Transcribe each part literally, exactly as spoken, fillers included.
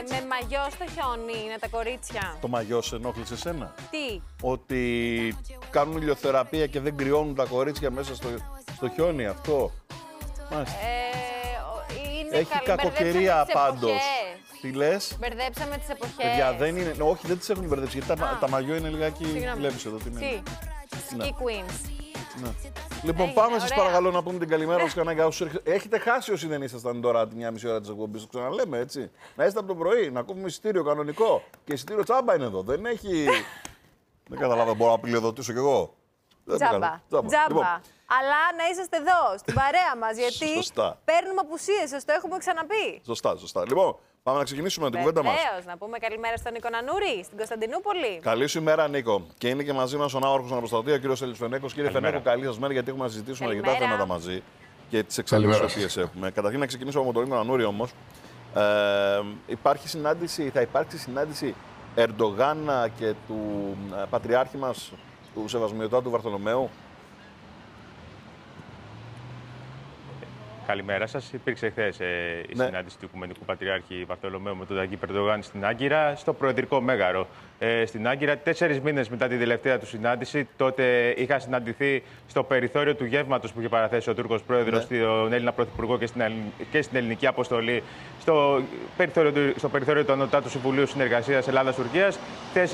Με μαγιό στο χιόνι είναι τα κορίτσια. Το μαγιό σε ενόχλησε εσένα? Τι? Ότι κάνουν ηλιοθεραπεία και δεν κρυώνουν τα κορίτσια μέσα στο, στο χιόνι, αυτό. Μάλιστα. Ε, είναι Έχει καλ... κακοκαιρία πάντως. Τι λες? Μπερδέψαμε τις εποχές. Παιδιά, δεν είναι. Όχι, δεν τις έχουν μπερδέψει. Γιατί τα, τα μαγιό είναι λιγάκι. Βλέπεις εδώ τι είναι. Τι? Ναι. Ski Queens. Ναι. Λοιπόν, Έγινε, πάμε σας ωραία. παρακαλώ να πούμε την καλημέρα σας κανένα. Έχετε χάσει όσοι δεν ήσασταν τώρα τη μία μισή ώρα της εκπομπής. Το ξαναλέμε έτσι. Να είστε από το πρωί, να κόβουμε εισιτήριο κανονικό. Και εισιτήριο τσάμπα είναι εδώ. Δεν έχει. Δεν καταλάβα, μπορώ να πληροδοτήσω κι εγώ. Τζάμπα. Τζάμπα. Τζάμπα. Λοιπόν. Αλλά να είσαστε εδώ, στην παρέα μας, γιατί Σωστά. παίρνουμε απουσίες, σας το έχουμε ξαναπεί. Σωστά, σωστά. Λοιπόν, πάμε να ξεκινήσουμε την κουβέντα μας. Βεβαίως, να πούμε καλημέρα στον Νίκο Νανούρη, στην Κωνσταντινούπολη. Καλή σου ημέρα, Νίκο. Και είναι και μαζί μας ο Ναύαρχος Αναποστατεία, ο κύριος Έλλης Φενέκος. Κύριε Φενέκο, καλή σας μέρα, γιατί έχουμε να συζητήσουμε αρκετά θέματα μαζί και τις εξελίξεις που έχουμε. Καταρχήν, να ξεκινήσουμε από τον Νίκο Νανούρη όμως. Ε, υπάρχει συνάντηση, θα υπάρξει συνάντηση Ερντογάν και του ε, πατριάρχη μας, του Σεβασμιωτάτου Βαρθολομαίου. Καλημέρα σας. Υπήρξε χθες ε, η ναι. συνάντηση του Οικουμενικού Πατριάρχη Βαρθολομαίου με τον Ταγί Περντογάν στην Άγκυρα, στο Προεδρικό Μέγαρο ε, στην Άγκυρα. Τέσσερις μήνες μετά τη τελευταία του συνάντηση, τότε είχα συναντηθεί στο περιθώριο του γεύματος που είχε παραθέσει ο Τούρκος Πρόεδρος ναι. στον Έλληνα Πρωθυπουργό και στην, και στην ελληνική αποστολή, στο περιθώριο του, στο περιθώριο του Ανωτάτου Συμβουλίου Συνεργασίας Ελλάδα-Τουρκίας. Χθες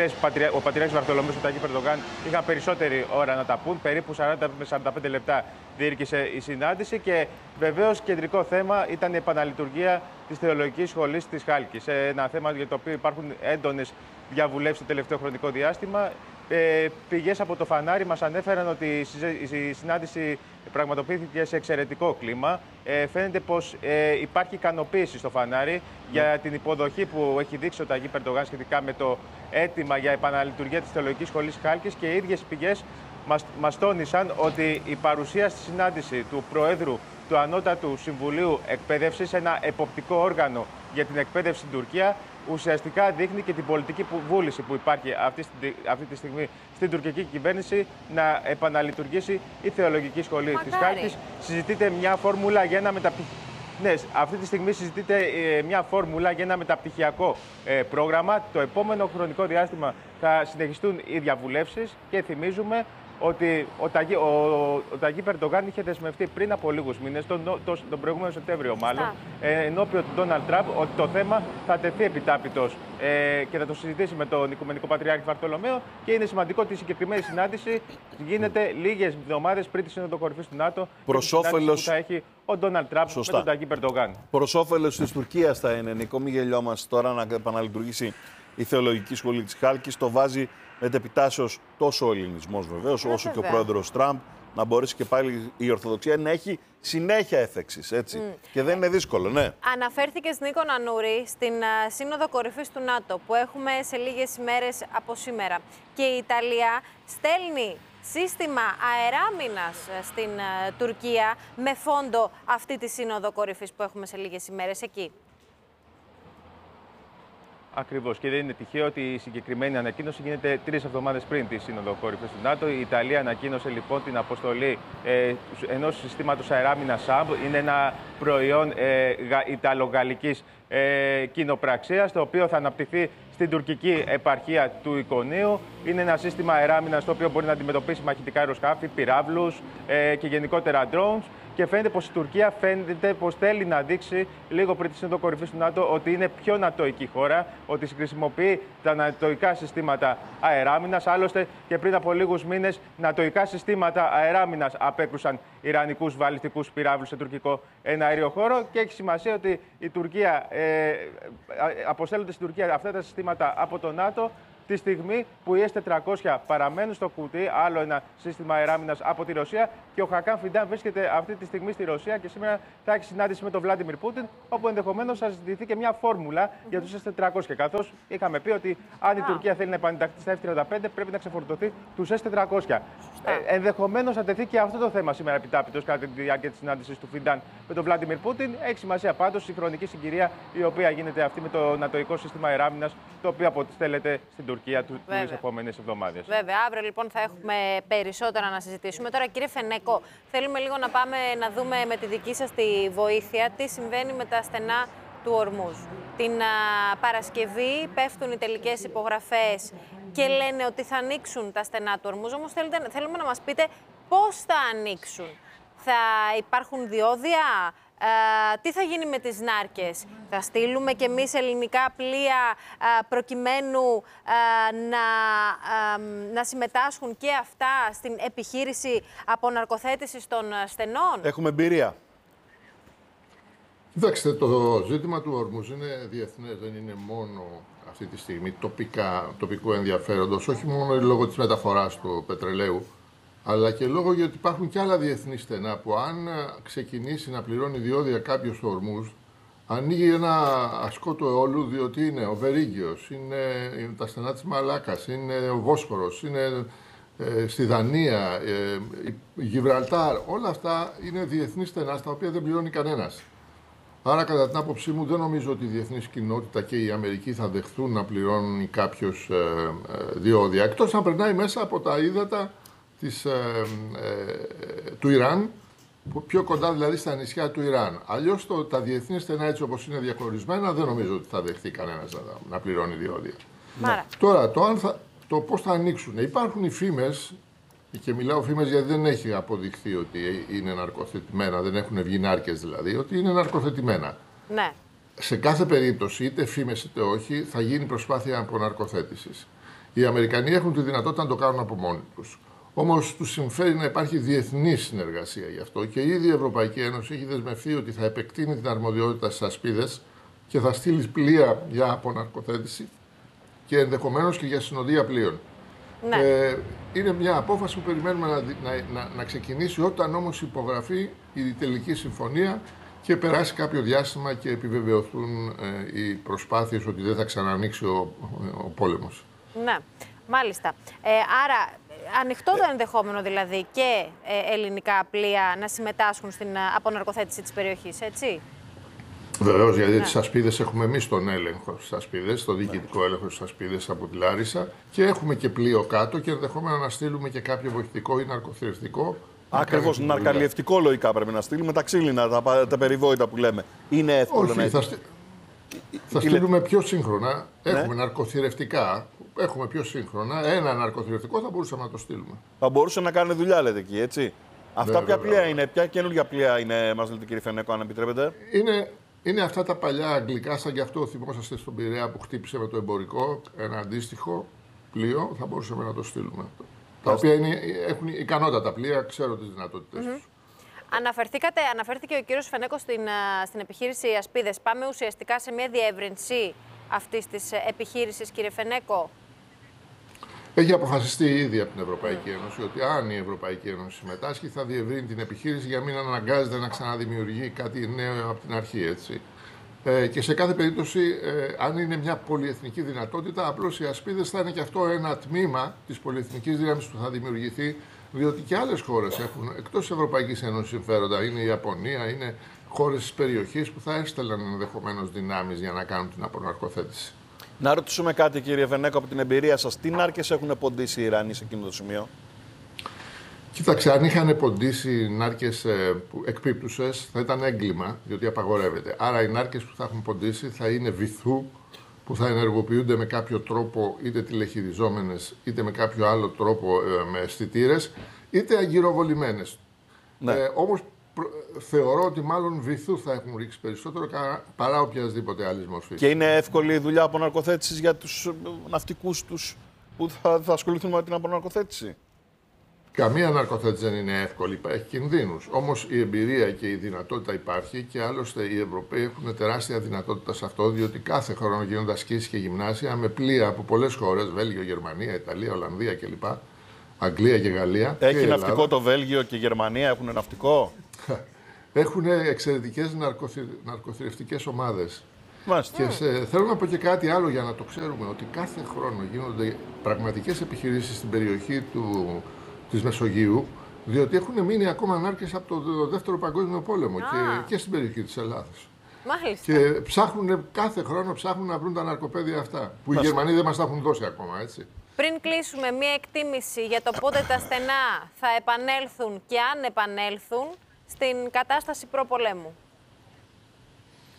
ο Πατριάρχης Βαρθολομαίου και ο Ταγί Περντογάν είχαν περισσότερη ώρα να τα πούν, περίπου σαράντα με σαράντα πέντε λεπτά διήρκησε η συνάντηση και βεβαίως κεντρικό θέμα ήταν η επαναλειτουργία της Θεολογικής Σχολής της Χάλκης. Ένα θέμα για το οποίο υπάρχουν έντονες διαβουλεύσεις το τελευταίο χρονικό διάστημα. Ε, πηγές από το Φανάρι μας ανέφεραν ότι η συνάντηση πραγματοποιήθηκε σε εξαιρετικό κλίμα. Ε, φαίνεται πως ε, υπάρχει ικανοποίηση στο Φανάρι mm. για την υποδοχή που έχει δείξει ο Ταγί Περντογάν σχετικά με το αίτημα για επαναλειτουργία της Θεολογικής Σχολής Χάλκης και οι ίδιες πηγές μας, μας τόνισαν ότι η παρουσία στη συνάντηση του Προέδρου του Ανώτατου Συμβουλίου Εκπαίδευσης, ένα εποπτικό όργανο για την εκπαίδευση στην Τουρκία, ουσιαστικά δείχνει και την πολιτική βούληση που υπάρχει αυτή, αυτή τη στιγμή στην τουρκική κυβέρνηση να επαναλειτουργήσει η Θεολογική Σχολή Μακάρι. της Χάλκης. Συζητείται μια φόρμουλα για ένα μεταπτυχιακό. Ναι, αυτή τη στιγμή συζητείται ε, μια φόρμουλα για ένα μεταπτυχιακό ε, πρόγραμμα. Το επόμενο χρονικό διάστημα θα συνεχιστούν οι διαβουλεύσεις και θυμίζουμε ότι ο Ταγί, ο, ο Ταγί Περντογάν είχε δεσμευτεί πριν από λίγους μήνες, τον, τον, τον προηγούμενο Σεπτέμβριο μάλλον, ε, ενώπιον του Ντόναλντ Τραμπ, ότι το θέμα θα τεθεί επιτάπητος ε, και θα το συζητήσει με τον Οικουμενικό Πατριάρχη Βαρθολομαίο. Και είναι σημαντικό ότι η συγκεκριμένη συνάντηση γίνεται λίγες εβδομάδες πριν τη Σύνοδο Κορυφής του ΝΑΤΟ. Προς όφελος... που θα έχει ο Ντόναλντ Τραμπ με τον Ταγί Περντογάν. Προς όφελος της Τουρκίας θα είναι, Νίκο, μην γελιόμαστε τώρα, να επαναλειτουργήσει η Θεολογική Σχολή της Χάλκης. Το βάζει μετεπιτάσεως τόσο ο ελληνισμός βεβαίως, όσο βέβαια. και ο πρόεδρος Τραμπ, να μπορέσει και πάλι η Ορθοδοξία να έχει συνέχεια έφεξης, έτσι. Mm. Και δεν είναι δύσκολο, ναι. Αναφέρθηκες, Νίκο Νανούρη, στην uh, Σύνοδο Κορυφής του ΝΑΤΟ, που έχουμε σε λίγες ημέρες από σήμερα. Και η Ιταλία στέλνει σύστημα αεράμινας στην uh, Τουρκία με φόντο αυτή τη Σύνοδο Κορυφής που έχουμε σε λίγες ημέρες εκεί. Ακριβώς. Και δεν είναι τυχαίο ότι η συγκεκριμένη ανακοίνωση γίνεται τρεις εβδομάδες πριν τη Σύνοδο Κορυφής του ΝΑΤΟ. Η Ιταλία ανακοίνωσε λοιπόν την αποστολή ε, ενός συστήματος αεράμινας σάμπ. Είναι ένα προϊόν ε, Ιταλογαλλικής ε, κοινοπραξίας, το οποίο θα αναπτυχθεί στην τουρκική επαρχία του Ικονίου. Είναι ένα σύστημα αεράμινας το οποίο μπορεί να αντιμετωπίσει μαχητικά αεροσκάφη, πυράβλους ε, και γενικότερα drones. Και φαίνεται πως η Τουρκία φαίνεται πως θέλει να δείξει λίγο πριν τη Σύνοδο Κορυφής του ΝΑΤΟ ότι είναι πιο νατοϊκή χώρα, ότι χρησιμοποιεί τα νατοϊκά συστήματα αεράμινας. Άλλωστε και πριν από λίγους μήνες νατοϊκά συστήματα αεράμινας απέκρουσαν ιρανικούς βαλιστικούς πυράβλους σε τουρκικό εναέριο χώρο. Και έχει σημασία ότι η Τουρκία, ε, αποστέλλονται στην Τουρκία αυτά τα συστήματα από το ΝΑΤΟ, τη στιγμή που οι ες τετρακόσια παραμένουν στο κουτί, άλλο ένα σύστημα αεράμινας από τη Ρωσία, και ο Χακάν Φιντάν βρίσκεται αυτή τη στιγμή στη Ρωσία και σήμερα θα έχει συνάντηση με τον Βλάντιμιρ Πούτιν, όπου ενδεχομένως θα συζητηθεί και μια φόρμουλα για τους ες τετρακόσια. Καθώς είχαμε πει ότι αν η Τουρκία θέλει να επανενταχθεί στα εφ τριάντα πέντε, πρέπει να ξεφορτωθεί τους ες τετρακόσια. Ε, ενδεχομένως θα τεθεί και αυτό το θέμα σήμερα επιτάπητος κατά τη διάρκεια της συνάντησης του Φιντάν με τον Βλάντιμιρ Πούτιν. Έχει σημασία πάντως η χρονική συγκυρία η οποία γίνεται αυτή με το νατοϊκό σύστημα αεράμινας, το οποίο αποστέλλεται στην Τουρκία του τις επόμενες εβδομάδες. Βέβαια, αύριο λοιπόν θα έχουμε περισσότερα να συζητήσουμε. Τώρα, κύριε Φενέκο, θέλουμε λίγο να πάμε να δούμε με τη δική σας τη βοήθεια τι συμβαίνει με τα στενά του Ορμούζ. Την α, Παρασκευή πέφτουν οι τελικές υπογραφές και λένε ότι θα ανοίξουν τα στενά του Ορμούζ. Όμως θέλετε, θέλουμε να μας πείτε πώς θα ανοίξουν. Θα υπάρχουν διόδια, α, τι θα γίνει με τις νάρκες. Θα στείλουμε κι εμείς ελληνικά πλοία α, προκειμένου α, να, α, να συμμετάσχουν και αυτά στην επιχείρηση αποναρκοθέτησης των στενών. Έχουμε εμπειρία. Κοιτάξτε, το ζήτημα του Ορμούζ είναι διεθνές, δεν είναι μόνο αυτή τη στιγμή τοπικά, τοπικού ενδιαφέροντος, όχι μόνο λόγω της μεταφοράς του πετρελαίου, αλλά και λόγω γιατί υπάρχουν και άλλα διεθνή στενά που αν ξεκινήσει να πληρώνει διόδια κάποιος στο Ορμούζ, ανοίγει ένα ασκότο αιώλου, διότι είναι ο Βερίγγιος, είναι, είναι τα στενά της Μαλάκας, είναι ο Βόσφορος, είναι ε, στη Δανία, ε, η Γιβραλτάρ, όλα αυτά είναι διεθνή στενά στα οποία δεν πληρώνει κανένας. Άρα, κατά την άποψή μου, δεν νομίζω ότι η διεθνής κοινότητα και η Αμερική θα δεχθούν να πληρώνει κάποιος ε, ε, διόδια, εκτός αν περνάει μέσα από τα ύδατα της, ε, ε, του Ιράν, πιο κοντά δηλαδή στα νησιά του Ιράν. Αλλιώς το, τα διεθνή στενά έτσι όπως είναι διαχωρισμένα, δεν νομίζω ότι θα δεχθεί κανένας να, να πληρώνει διόδια. Άρα. Τώρα, το, αν θα, το πώς θα ανοίξουν. Υπάρχουν οι φήμες, και μιλάω φήμες γιατί δεν έχει αποδειχθεί ότι είναι ναρκοθετημένα, δεν έχουν βγει νάρκες δηλαδή, ότι είναι ναρκοθετημένα. Ναι. Σε κάθε περίπτωση, είτε φήμες είτε όχι, θα γίνει προσπάθεια αποναρκοθέτησης. Οι Αμερικανοί έχουν τη δυνατότητα να το κάνουν από μόνοι τους. Όμως τους συμφέρει να υπάρχει διεθνή συνεργασία γι' αυτό και ήδη η Ευρωπαϊκή Ένωση έχει δεσμευθεί ότι θα επεκτείνει την αρμοδιότητα στις ασπίδες και θα στείλει πλοία για αποναρκοθέτηση και ενδεχομένως και για συνοδεία πλοίων. Ναι. Ε, είναι μια απόφαση που περιμένουμε να, να, να, να ξεκινήσει όταν όμως υπογραφεί η τελική συμφωνία και περάσει κάποιο διάστημα και επιβεβαιωθούν ε, οι προσπάθειες ότι δεν θα ξανανοίξει ο, ο πόλεμος. Ναι, μάλιστα. Ε, άρα, ανοιχτό το ενδεχόμενο δηλαδή και ε, ελληνικά πλοία να συμμετάσχουν στην αποναρκοθέτηση της περιοχής, έτσι. Βεβαίως, γιατί ναι. τις ασπίδες έχουμε εμείς τον έλεγχο στις ασπίδες, το διοικητικό έλεγχο στις ασπίδες από τη Λάρισα και έχουμε και πλοίο κάτω και ενδεχόμενα να στείλουμε και κάποιο βοηθητικό ή ναρκοθυρευτικό. Ακριβώς, ναρκαλιευτικό λογικά πρέπει να στείλουμε, τα ξύλινα, τα, τα περιβόητα που λέμε. Είναι εύκολο. Όχι, να... θα, στείλ... θα στείλουμε πιο σύγχρονα. Ναι. Έχουμε ναρκοθυρευτικά, έχουμε πιο σύγχρονα. Ένα ναρκοθυρευτικό θα μπορούσαμε να το στείλουμε. Θα μπορούσε να κάνει δουλειά, λέτε εκεί, έτσι. Αυτά Βέβαια, ποια πλοία βέβαια. είναι, ποια καινούργια πλοία είναι, μας λέτε κύριε Φενέκο, αν επιτρέπετε. Είναι, είναι αυτά τα παλιά αγγλικά, σαν και αυτό θυμόσαστε στον Πειραιά που χτύπησε με το εμπορικό, ένα αντίστοιχο πλοίο, θα μπορούσαμε να το στείλουμε. Τα οποία είναι, έχουν ικανότατα πλοία, ξέρω τις δυνατότητες Mm-hmm. τους. Αναφερθήκατε, αναφέρθηκε ο κύριος Φενέκος στην, στην επιχείρηση Ασπίδες. Πάμε ουσιαστικά σε μια διεύρυνση αυτής της επιχείρησης, κύριε Φενέκο. Έχει αποφασιστεί ήδη από την Ευρωπαϊκή Ένωση ότι αν η Ευρωπαϊκή Ένωση συμμετάσχει θα διευρύνει την επιχείρηση για να μην αναγκάζεται να ξαναδημιουργεί κάτι νέο από την αρχή. Έτσι. Ε, και σε κάθε περίπτωση, ε, αν είναι μια πολυεθνική δυνατότητα, απλώς οι ασπίδες θα είναι και αυτό ένα τμήμα της πολυεθνικής δύναμης που θα δημιουργηθεί, διότι και άλλες χώρες έχουν εκτός της Ευρωπαϊκής Ένωσης συμφέροντα. Είναι η Ιαπωνία, είναι χώρες της περιοχής που θα έστελναν ενδεχομένως δυνάμεις για να κάνουν την αποναρκοθέτηση. Να ρωτήσουμε κάτι, κύριε Φενέκο, από την εμπειρία σας. Τι νάρκες έχουν ποντίσει οι Ιρανοί σε εκείνο το σημείο? Κοίταξε, αν είχαν ποντίσει νάρκες ε, εκπίπτουσες θα ήταν έγκλημα, διότι απαγορεύεται. Άρα οι νάρκες που θα έχουν ποντίσει θα είναι βυθού, που θα ενεργοποιούνται με κάποιο τρόπο, είτε τηλεχειριζόμενες, είτε με κάποιο άλλο τρόπο ε, με αισθητήρες, είτε αγκυροβολημένες. Ναι. Ε, όμως προ, θεωρώ ότι μάλλον βυθού θα έχουν ρίξει περισσότερο παρά οποιασδήποτε άλλη μορφή. Και είναι εύκολη η δουλειά αποναρκοθέτησης για τους ναυτικούς τους που θα, θα ασχοληθούν με την αποναρκοθέτηση? Καμία ναρκοθέτηση δεν είναι εύκολη, έχει κινδύνους. Όμως η εμπειρία και η δυνατότητα υπάρχει και άλλωστε οι Ευρωπαίοι έχουν τεράστια δυνατότητα σε αυτό, διότι κάθε χρόνο γίνονται ασκήσεις και γυμνάσια με πλοία από πολλές χώρες, Βέλγιο, Γερμανία, Ιταλία, Ολλανδία κλπ. Αγγλία και Γαλλία. Έχει και ναυτικό Ελλάδα. το Βέλγιο και η Γερμανία, έχουν ναυτικό. Έχουν εξαιρετικές ναρκοθυ... ναρκοθυρευτικές ομάδες. Μάλιστα. Και σε, θέλω να πω και κάτι άλλο για να το ξέρουμε, ότι κάθε χρόνο γίνονται πραγματικές επιχειρήσεις στην περιοχή του, της Μεσογείου, διότι έχουν μείνει ακόμα νάρκες από το Δεύτερο Παγκόσμιο Πόλεμο και, και στην περιοχή της Ελλάδας. Μάλιστα. Και ψάχνουν, κάθε χρόνο ψάχνουν να βρουν τα ναρκοπαίδια αυτά, που οι Γερμανοί δεν μας τα έχουν δώσει ακόμα, έτσι. Πριν κλείσουμε, μία εκτίμηση για το πότε τα στενά θα επανέλθουν και αν επανέλθουν στην κατάσταση προπολέμου.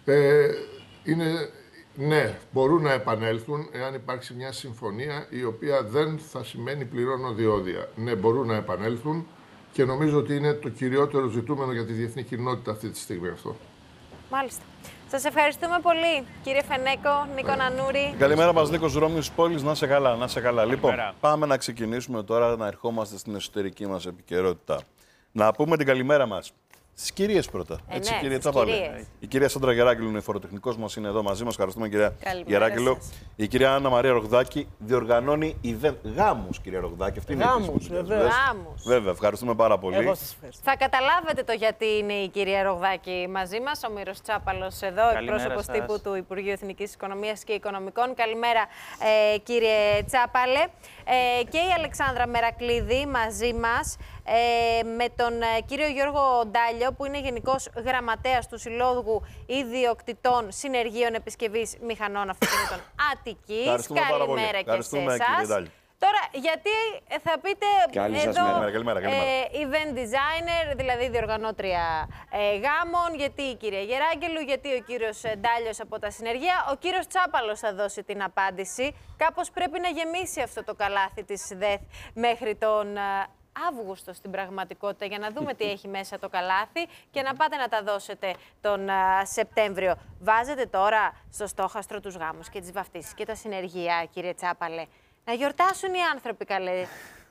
Ε, είναι, ναι, μπορούν να επανέλθουν εάν υπάρξει μια συμφωνία η οποία δεν θα σημαίνει πληρώνω διόδια. Ναι, μπορούν να επανέλθουν και νομίζω ότι είναι το κυριότερο ζητούμενο για τη διεθνή κοινότητα αυτή τη στιγμή αυτό. Μάλιστα. Σας ευχαριστούμε πολύ, κύριε Φενέκο, Νίκο Νανούρη. Καλημέρα μας, Νίκος Ρώμης πόλης. Να σε καλά, να σε καλά. Λοιπόν, πάμε να ξεκινήσουμε τώρα να ερχόμαστε στην εσωτερική μας επικαιρότητα. Να πούμε την καλημέρα μας στις κυρίες πρώτα. Ε, Έτσι, ναι, κυρία στις Τσάπαλε. κυρίες. Η κυρία Σάντρα Γεράκηλου είναι η φοροτεχνικός μας, είναι εδώ μαζί μας. Ευχαριστούμε, κυρία Καλημέρα Γεράκηλου. σας. Η κυρία Άννα Μαρία Ρογδάκη διοργανώνει event. Γάμους, κυρία Ρογδάκη. Αυτή είναι η Γάμους, επίσημη δουλειά βεβαίως. σας. Γάμους. Βέβαια, ευχαριστούμε πάρα πολύ. Εγώ σας ευχαριστώ. Θα καταλάβετε το γιατί είναι η κυρία Ρογδάκη μαζί μας, ο Μύρος Τσάπαλος εδώ, εκπρόσωπος σας. τύπου του Υπουργείου Εθνικής Οικονομίας και Οικονομικών. Καλημέρα, ε, κύριε Τσάπαλε. Ε, και η Αλεξάνδρα Μερακλίδη μαζί μας, ε, με τον ε, κύριο Γιώργο Ντάλιο, που είναι Γενικός Γραμματέας του Συλλόγου Ιδιοκτητών Συνεργείων Επισκευής Μηχανών Αυτοκινήτων Αττικής. Ευχαριστούμε πάρα πολύ. Καλημέρα και σε Ευχαριστούμε, κύριε εσάς. Ντάλιο. Τώρα, γιατί ε, θα πείτε Καλή σας εδώ μέρα. Καλημέρα, καλημέρα. ε, event designer, δηλαδή διοργανώτρια ε, γάμων, γιατί η κυρία Γεράγγελου, γιατί ο κύριος Ντάλιος από τα συνεργεία. Ο κύριος Τσάπαλος θα δώσει την απάντηση. Κάπως πρέπει να γεμίσει αυτό το καλάθι της ΔΕΘ μέχρι τον ε, Αύγουστο στην πραγματικότητα, για να δούμε τι έχει μέσα το καλάθι και να πάτε να τα δώσετε τον α, Σεπτέμβριο. Βάζετε τώρα στο στόχαστρο τους γάμους και τις βαφτίσεις και τα συνεργεία, κύριε Τσάπαλε. Να γιορτάσουν οι άνθρωποι, καλέ.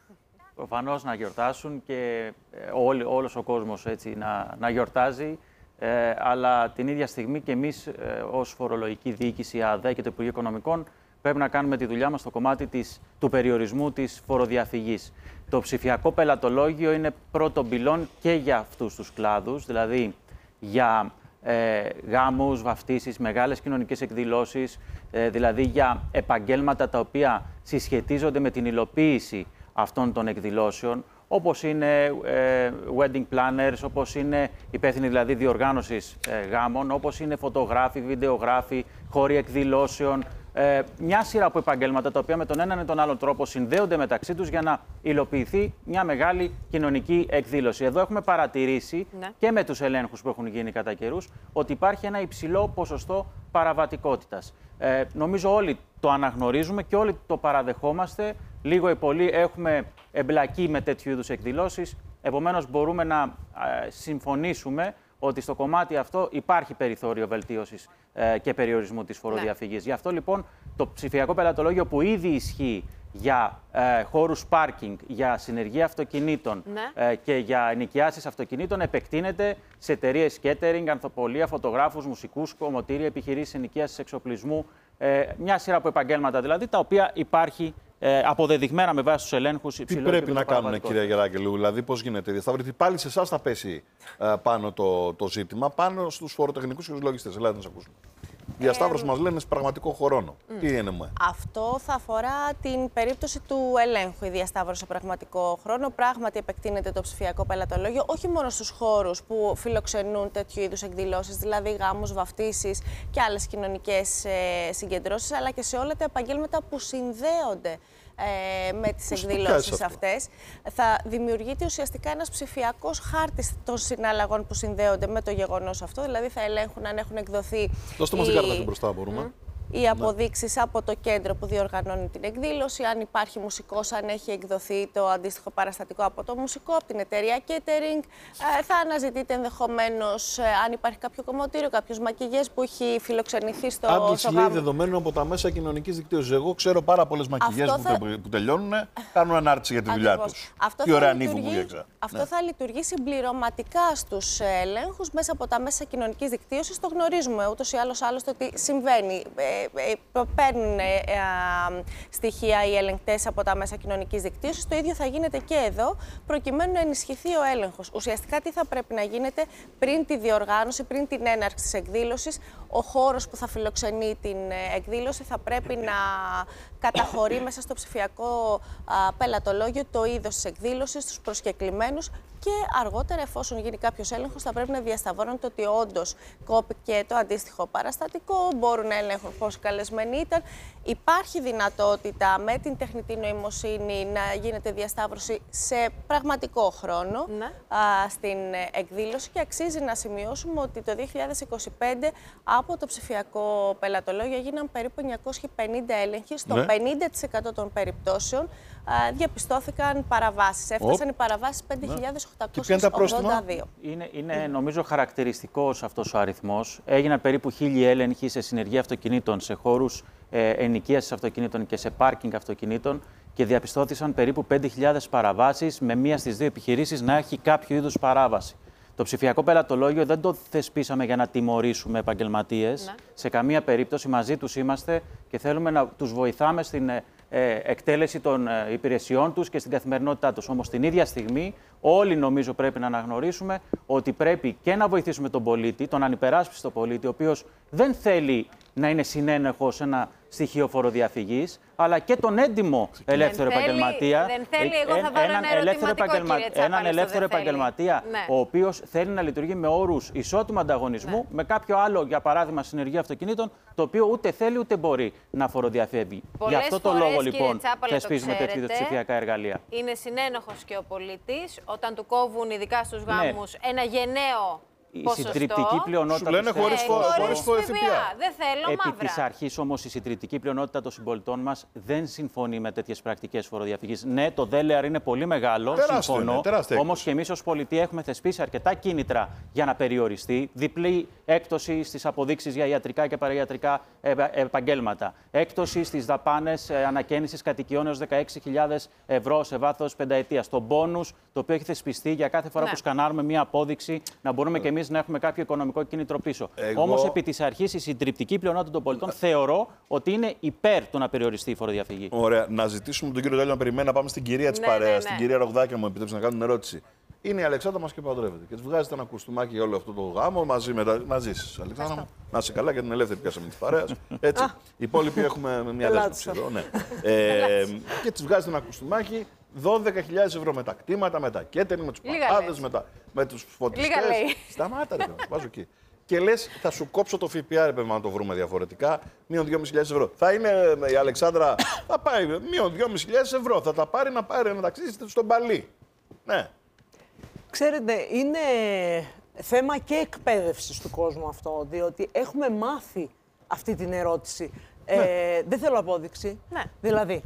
Προφανώς να γιορτάσουν και όλη, όλος ο κόσμος έτσι να, να γιορτάζει, ε, αλλά την ίδια στιγμή και εμείς ε, ως φορολογική διοίκηση ΑΔΕ και το Υπουργείο Οικονομικών πρέπει να κάνουμε τη δουλειά μας στο κομμάτι της, του περιορισμού της φοροδιαφυγής. Το ψηφιακό πελατολόγιο είναι πρώτο πυλών και για αυτούς τους κλάδους, δηλαδή για ε, γάμους, βαφτίσεις, μεγάλες κοινωνικές εκδηλώσεις, ε, δηλαδή για επαγγέλματα τα οποία συσχετίζονται με την υλοποίηση αυτών των εκδηλώσεων, όπως είναι ε, wedding planners, όπως είναι υπεύθυνοι δηλαδή διοργάνωσης ε, γάμων, όπως είναι φωτογράφοι, βιντεογράφοι, χώροι εκδηλώσεων, ε, μια σειρά από επαγγέλματα τα οποία με τον έναν ή τον άλλον τρόπο συνδέονται μεταξύ τους για να υλοποιηθεί μια μεγάλη κοινωνική εκδήλωση. Εδώ έχουμε παρατηρήσει ναι. και με τους ελέγχους που έχουν γίνει κατά καιρούς ότι υπάρχει ένα υψηλό ποσοστό παραβατικότητας. Ε, νομίζω όλοι το αναγνωρίζουμε και όλοι το παραδεχόμαστε. Λίγο ή πολύ έχουμε εμπλακεί με τέτοιου είδους εκδηλώσεις. Επομένως, μπορούμε να ε, συμφωνήσουμε ότι στο κομμάτι αυτό υπάρχει περιθώριο βελτίωσης ε, και περιορισμού της φοροδιαφυγής. Ναι. Γι' αυτό λοιπόν το ψηφιακό πελατολόγιο που ήδη ισχύει για ε, χώρους πάρκινγκ, για συνεργεία αυτοκινήτων ναι. ε, και για ενοικιάσεις αυτοκινήτων επεκτείνεται σε εταιρείες catering, ανθοπολία, φωτογράφους, μουσικούς, κομμωτήρια, επιχειρήσεις ενοικίασης εξοπλισμού, ε, μια σειρά από επαγγέλματα δηλαδή, τα οποία υπάρχει ε, αποδεδειγμένα με βάση τους ελέγχους υψηλού. Τι πρέπει να κάνουν, κυρία Γεράκηλου, δηλαδή πώς γίνεται η διασταύρωση, πάλι σε εσάς θα πέσει ε, πάνω το, το ζήτημα, πάνω στους φοροτεχνικούς και τους λογιστές. Ελάτε να σας ακούσουμε. Διασταύρωση ε, μας λένε σε πραγματικό χρόνο. Mm. Τι είναι μου. Αυτό θα αφορά την περίπτωση του ελέγχου. Η διασταύρωση σε πραγματικό χρόνο. Πράγματι επεκτείνεται το ψηφιακό πελατολόγιο όχι μόνο στους χώρους που φιλοξενούν τέτοιου είδους εκδηλώσεις, δηλαδή γάμους, βαφτίσεις και άλλες κοινωνικές ε, συγκεντρώσεις, αλλά και σε όλα τα επαγγέλματα που συνδέονται Ε, με τις εκδηλώσεις αυτές. Θα δημιουργείται ουσιαστικά ένας ψηφιακός χάρτης των συναλλαγών που συνδέονται με το γεγονός αυτό, δηλαδή θα ελέγχουν αν έχουν εκδοθεί. Δώστε μας την κάρτα αυτή μπροστά, μπορούμε. Mm. Οι αποδείξεις από το κέντρο που διοργανώνει την εκδήλωση, αν υπάρχει μουσικός, αν έχει εκδοθεί το αντίστοιχο παραστατικό από το μουσικό, από την εταιρεία catering. Ε, θα αναζητείτε ενδεχομένως ε, αν υπάρχει κάποιο κομμωτήριο, κάποιος μακιγιές που έχει φιλοξενηθεί στο γάμο. Άντληση λέει δεδομένων από τα μέσα κοινωνικής δικτύωσης. Εγώ ξέρω πάρα πολλές μακιγιές που, θα... που τελειώνουν, κάνουν ανάρτηση για τη δουλειά τους. Αυτό Τι θα ωραία λειτουργεί... νύφη μου διέξα. Αυτό ναι. θα λειτουργεί συμπληρωματικά στους ελέγχους μέσα από τα μέσα κοινωνικής δικτύωσης. Το γνωρίζουμε ούτως ή άλλως άλλωστε ότι συμβαίνει. Ε, παίρνουν ε, ε, στοιχεία οι ελεγκτές από τα μέσα κοινωνικής δικτύωσης. Το ίδιο θα γίνεται και εδώ, προκειμένου να ενισχυθεί ο έλεγχος. Ουσιαστικά τι θα πρέπει να γίνεται πριν τη διοργάνωση, πριν την έναρξη της εκδήλωσης. Ο χώρος που θα φιλοξενεί την εκδήλωση θα πρέπει να καταχωρεί μέσα στο ψηφιακό α, πελατολόγιο το είδος της εκδήλωσης, τους προσκεκλημένους και αργότερα, εφόσον γίνει κάποιος έλεγχος, θα πρέπει να διασταυρώνεται ότι όντως κόπηκε το αντίστοιχο παραστατικό, μπορούν να ελέγχουν πόσοι καλεσμένοι ήταν. Υπάρχει δυνατότητα με την τεχνητή νοημοσύνη να γίνεται διασταύρωση σε πραγματικό χρόνο ναι. α, στην εκδήλωση και αξίζει να σημειώσουμε ότι το δύο χιλιάδες είκοσι πέντε από το ψηφιακό πελατολόγιο έγιναν περίπου εννιακόσιοι πενήντα έλεγχοι. Στο ναι. πενήντα τοις εκατό των περιπτώσεων α, διαπιστώθηκαν παραβάσεις. Έφτασαν oh. οι παραβάσεις πέντε χιλιάδες οκτακόσια ογδόντα δύο. Είναι, είναι νομίζω χαρακτηριστικός αυτός ο αριθμός. Έγιναν περίπου χίλιοι έλεγχοι σε συνεργεία αυτοκινήτων, σε χώρους ε, ενοικίασης αυτοκινήτων και σε πάρκινγκ αυτοκινήτων και διαπιστώθησαν περίπου πέντε χιλιάδες παραβάσεις με μία στις δύο επιχειρήσεις να έχει κάποιο είδους παράβαση. Το ψηφιακό πελατολόγιο δεν το θεσπίσαμε για να τιμωρήσουμε επαγγελματίες. Ναι. Σε καμία περίπτωση μαζί τους είμαστε και θέλουμε να τους βοηθάμε στην ε, εκτέλεση των ε, υπηρεσιών τους και στην καθημερινότητά τους. Όμως την ίδια στιγμή όλοι νομίζω πρέπει να αναγνωρίσουμε ότι πρέπει και να βοηθήσουμε τον πολίτη, τον ανυπεράσπιστο πολίτη, ο οποίος δεν θέλει να είναι συνένεχος σε ένα στοιχείο φοροδιαφυγής, αλλά και τον έντιμο ελεύθερο δεν επαγγελματία. Θέλει, δεν θέλει, εγώ θα βάλω έναν ένα ελεύθερο, επαγγελμα... έναν ελεύθερο επαγγελματία, ναι. ο οποίος θέλει να λειτουργεί με όρους ισότιμου ανταγωνισμού, ναι. με κάποιο άλλο, για παράδειγμα, συνεργείο αυτοκινήτων, το οποίο ούτε θέλει ούτε μπορεί να φοροδιαφεύγει. Γι' αυτό το λόγο, λοιπόν, θεσπίζουμε τέτοιου είδους ψηφιακά εργαλεία. Είναι συνένοχος και ο πολίτης όταν του κόβουν, ειδικά στους γάμους, ναι. ένα γενναίο. Η συντριπτική πλειονότητα. Σου λένε χωρίς ΦΠΑ. Δεν θέλω Επί μαύρα. της αρχής όμως η συντριπτική πλειονότητα των συμπολιτών μας δεν συμφωνεί με τέτοιες πρακτικές φοροδιαφυγής. Ναι, το δέλεαρ είναι πολύ μεγάλο, τεράστιο, συμφωνώ. Ναι, όμως και εμείς ως πολιτεία έχουμε θεσπίσει αρκετά κίνητρα για να περιοριστεί. Διπλή έκπτωση στις αποδείξεις για ιατρικά και παραϊατρικά επαγγέλματα. Έκπτωση στις δαπάνες ανακαίνησης κατοικιών έως δεκαέξι χιλιάδες ευρώ σε βάθος πενταετίας. Το μπόνους, το οποίο έχει θεσπιστεί για κάθε φορά ναι. που σκανάρουμε μία απόδειξη, να μπορούμε και εμείς να έχουμε κάποιο οικονομικό κίνητρο πίσω. Εγώ... Όμως, επί της αρχής, η συντριπτική πλειονότητα των πολιτών θεωρώ ότι είναι υπέρ του να περιοριστεί η φοροδιαφυγή. Ωραία. Να ζητήσουμε τον κύριο Τέλειο να περιμένει να πάμε στην κυρία της ναι, παρέας, ναι, ναι. την κυρία Ρογδάκη, μου επιτρέψει να κάνω την ερώτηση. Είναι η Αλεξάνδρα μας και παντρεύεται. Και τη βγάζετε ένα κουστούμάκι για όλο αυτό το γάμο μαζί, με τα... μαζί σας. Αλεξάνδρα μου, να είσαι καλά, γιατί την ελεύθερη πιάσαμε τη παρέα. Έτσι. Οι υπόλοιποι έχουμε μια δέσμευση εδώ. Ναι. ε, και τη βγάζετε ένα κουστούμάκι. δώδεκα χιλιάδες ευρώ με τα κτήματα, με τα κέντρινγκ, με τους παπάδες, με, τα... με τους φωτιστές. Σταμάτα, ρε, βάζω εκεί. Και λες, θα σου κόψω το ΦΠΑ, ρε παιδί, να το βρούμε διαφορετικά, μείον δυόμισι χιλιάδες ευρώ. Θα είναι η Αλεξάνδρα, θα πάει μείον δυόμισι χιλιάδες ευρώ. Θα τα πάρει να πάρει ένα ταξίδι στον Παλί. Ναι. Ξέρετε, είναι θέμα και εκπαίδευσης του κόσμου αυτό, διότι έχουμε μάθει αυτή την ερώτηση. Ναι. Ε, δεν θέλω απόδειξη. Ναι. Δηλαδή,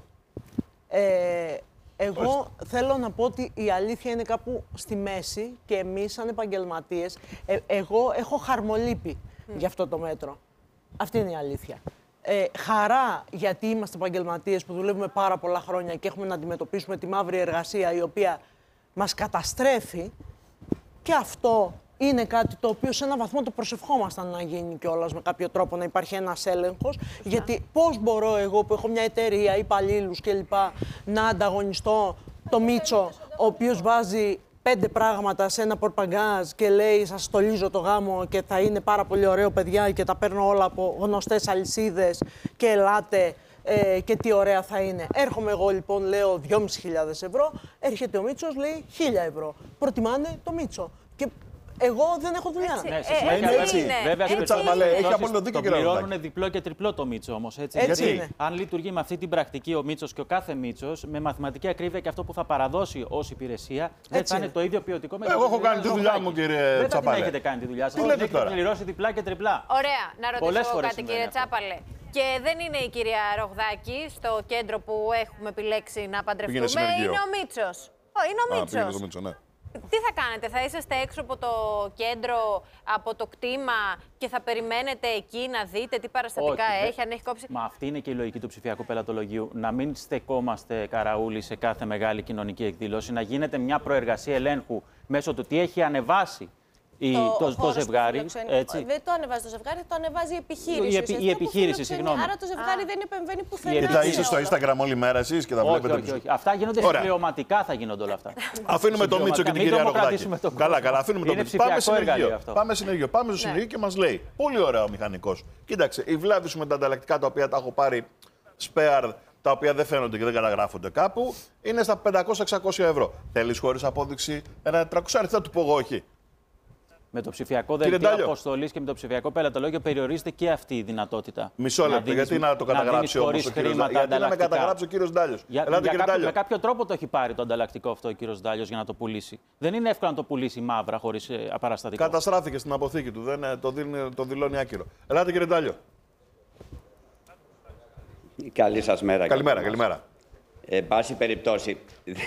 ε, εγώ Ορίστε. θέλω να πω ότι η αλήθεια είναι κάπου στη μέση και εμείς σαν επαγγελματίες, ε, εγώ έχω χαρμολύπη mm. για αυτό το μέτρο. Αυτή είναι η αλήθεια. Ε, χαρά γιατί είμαστε επαγγελματίες που δουλεύουμε πάρα πολλά χρόνια και έχουμε να αντιμετωπίσουμε τη μαύρη εργασία η οποία μας καταστρέφει και αυτό είναι κάτι το οποίο σε έναν βαθμό το προσευχόμασταν να γίνει κιόλας με κάποιο τρόπο, να υπάρχει ένας έλεγχος. Yeah. Γιατί πώς μπορώ εγώ που έχω μια εταιρεία, υπαλλήλους κλπ. Να ανταγωνιστώ το Μίτσο, ο οποίος βάζει πέντε πράγματα σε ένα πορπαγκάζ και λέει σας στολίζω το γάμο και θα είναι πάρα πολύ ωραίο παιδιά και τα παίρνω όλα από γνωστές αλυσίδες και ελάτε. Ε, και τι ωραία θα είναι. Έρχομαι εγώ λοιπόν, λέω δυόμισι χιλιάδες ευρώ, έρχεται ο Μίτσος, λέει χίλια ευρώ. Προτιμάνε το Μίτσο. Και εγώ δεν έχω δουλειά. Έτσι, ναι, σε ε, ε, έτσι, βέβαια, έτσι, έχει απόλυτο δίκιο και πληρώνουν διπλό και τριπλό το Μίτσο όμως. Έτσι, έτσι γιατί είναι. Αν λειτουργεί με αυτή την πρακτική ο Μίτσος και ο κάθε Μίτσος, με μαθηματική ακρίβεια και αυτό που θα παραδώσει ως υπηρεσία, δεν θα είναι το ίδιο ποιοτικό με το. Εγώ έχω κάνει τη δουλειά μου, κύριε Τσάπαλε. Δεν έχετε κάνει τη δουλειά σας. Δεν έχετε πληρώσει διπλά και τριπλά. Ωραία, να ρωτήσω κάτι, κύριε Τσάπαλε. Και δεν είναι η κυρία Ρογδάκη στο κέντρο που έχουμε επιλέξει να παντρευτούμε. Είναι ο Μίτσος. Είναι ο Μίτσος. Ναι. Τι θα κάνετε, θα είσαστε έξω από το κέντρο, από το κτήμα και θα περιμένετε εκεί να δείτε τι παραστατικά Όχι, έχει, αν έχει κόψει. Μα αυτή είναι και η λογική του ψηφιακού πελατολογίου. Να μην στεκόμαστε καραούλοι σε κάθε μεγάλη κοινωνική εκδήλωση, να γίνεται μια προεργασία ελέγχου μέσω του τι έχει ανεβάσει. Η, το, το, το ζευγάρι. Έτσι. Δεν το ανεβάζει το ζευγάρι, το ανεβάζει η επιχείρηση. Η, επι, η επιχείρηση, συγγνώμη. Άρα το ζευγάρι Α. δεν επεμβαίνει πουθενά. Και θα είστε στο Instagram όλη μέρα εσείς και θα όχι, βλέπετε. Όχι, όχι. Αυτά γίνονται συμπληρωματικά, θα γίνονται όλα αυτά. Αφήνουμε το Μίτσο και την κυρία Ρογδάκη. Καλά, καλά, αφήνουμε το Μίτσο. Πάμε συνεργείο. Πάμε συνεργείο. Πάμε στο συνεργείο και μας λέει. Πολύ ωραίο ο μηχανικός. Κοίταξε, η βλάβη σου με τα ανταλλακτικά τα οποία τα έχω πάρει σπέαρ. τα οποία δεν φαίνονται και δεν καταγράφονται κάπου, είναι στα πεντακόσια με εξακόσια ευρώ. Θέλεις χωρίς απόδειξη ένα τριακόσια αριθμό, θα του πω εγώ όχι. Με το ψηφιακό δελτίο αποστολής και με το ψηφιακό πελατολόγιο περιορίζεται και αυτή η δυνατότητα. Μισό λεπτό, γιατί να το καταγράψει όμως ο κύριος Ντάλιος. Γιατί να με καταγράψει ο κύριος Ντάλιος. Για, Ελάτε, για κύριε κάποιο, Ντάλιο. με κάποιο τρόπο το έχει πάρει το ανταλλακτικό αυτό ο κύριος Ντάλιος για να το πουλήσει. Δεν είναι εύκολο να το πουλήσει μαύρα χωρίς ε, απαραστατικό. Καταστράφηκε στην αποθήκη του, δεν, το, δίνει, το δηλώνει άκυρο. Ελάτε, κύριε Ντάλιο. Καλή σας μέρα. Καλημέρα, καλημέρα. Εν πάση περιπτώσει,